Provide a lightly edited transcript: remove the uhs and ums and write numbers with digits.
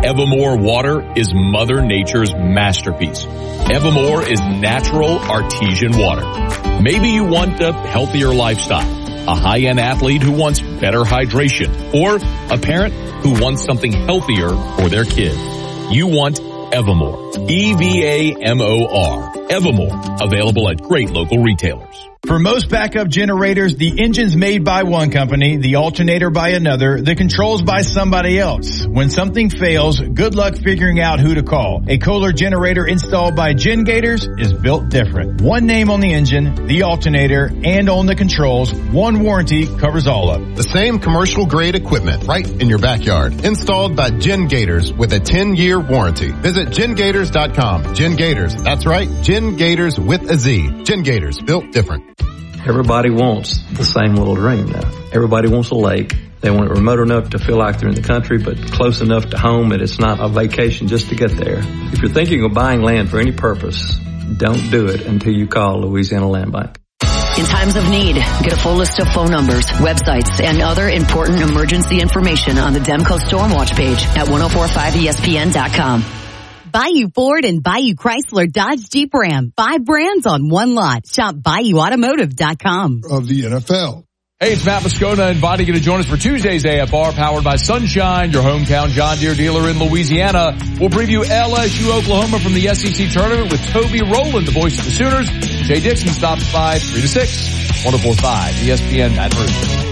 Evermore water is Mother Nature's masterpiece. Evermore is natural artesian water. Maybe you want a healthier lifestyle, a high-end athlete who wants better hydration, or a parent who wants something healthier for their kid. You want Evermore. EVAMOR. Evermore. Available at great local retailers. For most backup generators, the engine's made by one company, the alternator by another, the controls by somebody else. When something fails, good luck figuring out who to call. A Kohler generator installed by GenGators is built different. One name on the engine, the alternator, and on the controls. One warranty covers all of it. The same commercial grade equipment right in your backyard. Installed by GenGators with a 10-year warranty. Visit GenGators.com. GenGators, that's right, GenGators with a Z. GenGators, built different. Everybody wants the same little dream now. Everybody wants a lake. They want it remote enough to feel like they're in the country, but close enough to home that it's not a vacation just to get there. If you're thinking of buying land for any purpose, don't do it until you call Louisiana Land Bank. In times of need, get a full list of phone numbers, websites, and other important emergency information on the Demco Stormwatch page at 1045ESPN.com. Bayou Ford and Bayou Chrysler Dodge Jeep Ram. 5 brands on one lot. Shop BayouAutomotive.com. Of the NFL. Hey, it's Matt Moscona inviting you to join us for Tuesday's AFR, powered by Sunshine, your hometown John Deere dealer in Louisiana. We'll preview LSU Oklahoma from the SEC tournament with Toby Rowland, the voice of the Sooners. Jay Dixon stops by 3 to 6, 1045 ESPN Baton Rouge.